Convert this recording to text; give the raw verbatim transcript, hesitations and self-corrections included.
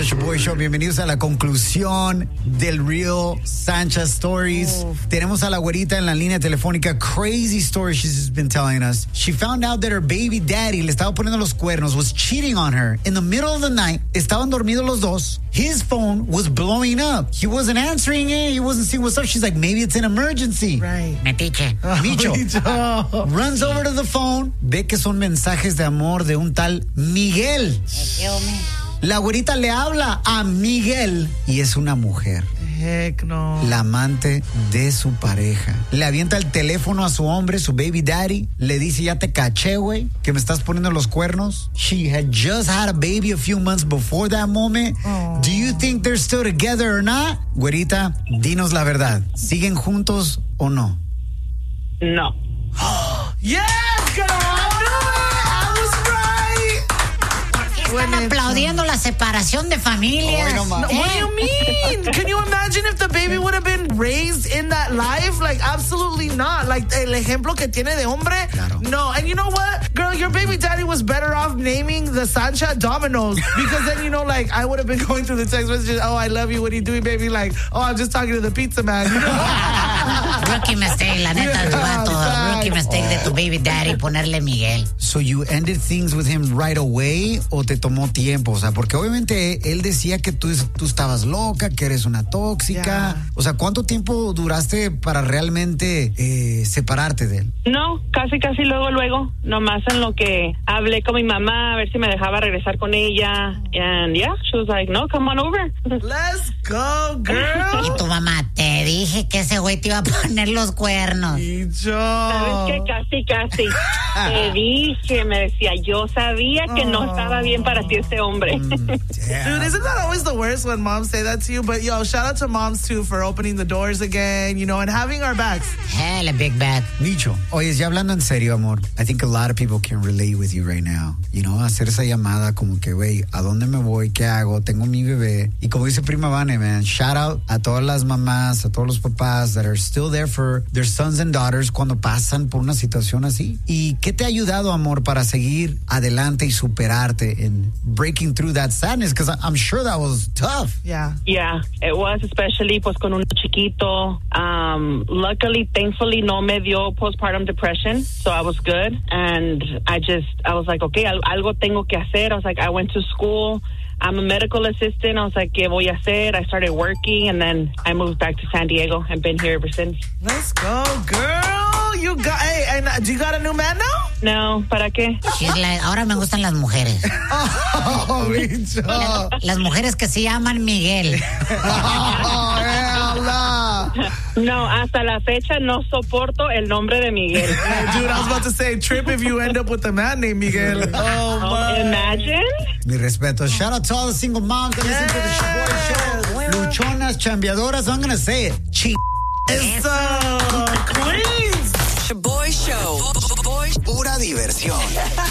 al Shaboy Show. Bienvenidos a la conclusión del Real Sancha Stories. Uf. Tenemos a la güerita en la línea telefónica. Crazy story she's just been telling us. She found out that her baby daddy le estaba poniendo los cuernos, was cheating on her. In the middle of the night, estaban dormidos los dos. His phone was blowing up. He wasn't answering it. He wasn't seeing what's up. She's like, maybe it's an emergency. Right. Metiche. Micho. Oh. Runs over to the phone. Ve que son mensajes de amor de un tal Miguel. La güerita le habla a Miguel y es una mujer. Heck no. La amante de su pareja. Le avienta el teléfono a su hombre, su baby daddy. Le dice, ya te caché, güey, que me estás poniendo los cuernos. She had just had a baby a few months before that moment. Oh. Do you think they're still together or not? Güerita, dinos la verdad. ¿Siguen juntos o no? No. Yes, girl! Están aplaudiendo la separación de familias. Oh, no, No, ¿Eh? what do you mean? Can you imagine if the baby would have been raised in that life? Like, absolutely not. Like, el ejemplo que tiene de hombre. Claro. No. And you know what? Girl, your baby daddy was better off naming the Sancha Domino's. Because then, you know, like, I would have been going through the text messages. Oh, I love you. What are you doing, baby? Like, oh, I'm just talking to the pizza man. You know? Rookie mistake, la neta, tu vato. Rookie mistake de tu baby daddy ponerle Miguel. So you ended things with him right away o te tomó tiempo? O sea, porque obviamente él decía que tú, tú estabas loca, que eres una tóxica. Yeah. O sea, ¿cuánto tiempo duraste para realmente eh, separarte de él? No, casi, casi luego, luego. Nomás en lo que hablé con mi mamá a ver si me dejaba regresar con ella. And yeah, she was like, no, come on over. Let's go, girl. Y tu mamá, te dije que ese güey te iba a poner los cuernos. ¿Sabes qué? Casi, casi. Te dije, me decía, yo sabía que no estaba bien para ti este hombre. Mm, Dude, isn't that always the worst when moms say that to you? But yo, shout out to moms too for opening the doors again, you know, and having our backs. Hell, a big bad. Micho, oye, ya hablando en serio, amor, I think a lot of people can relate with you right now. You know, hacer esa llamada como que, güey, ¿a dónde me voy? ¿Qué hago? Tengo mi bebé. Y como dice Prima Vane, man, shout out a todas las mamás, a todos los papás that are still there for their sons and daughters cuando pasan por una situación así. ¿Y qué te ha ayudado, amor, para seguir adelante y superarte en breaking through that sadness? Because I'm sure that was tough. Yeah. Yeah, it was, especially pues con un chiquito. Um, luckily, thankfully, no me dio postpartum depression, so I was good. And I just, I was like, okay, algo tengo que hacer. I was like, I went to school. I'm a medical assistant. I was like, ¿qué voy a hacer? I started working, and then I moved back to San Diego and been here ever since. Let's go, girl. You got, hey, and uh, do you got a new man now? No, ¿para qué? She's like, ahora me gustan las mujeres. Oh, bicho. Las, las mujeres que se llaman Miguel. Oh, hell no. No, hasta la fecha no soporto el nombre de Miguel. Dude, I was about to say, trip if you end up with a man named Miguel. Oh, my. Imagine. Mi respeto. Shout out to all the single moms that listen to the Shaboy Show. Luchonas, chambeadoras, I'm going to say it. Ching. Eso. Queens. Shaboy Show. Pura diversión.